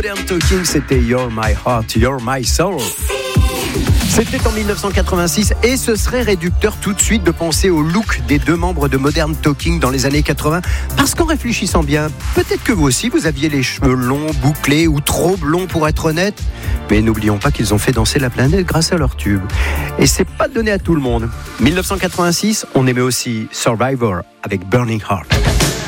Modern Talking, c'était You're My Heart, You're My Soul. C'était en 1986 et ce serait réducteur tout de suite de penser au look des deux membres de Modern Talking dans les années 80 parce qu'en réfléchissant bien, peut-être que vous aussi vous aviez les cheveux longs, bouclés ou trop blonds pour être honnête, mais n'oublions pas qu'ils ont fait danser la planète grâce à leur tube. Et c'est pas donné à tout le monde. 1986, on aimait aussi Survivor avec Burning Heart.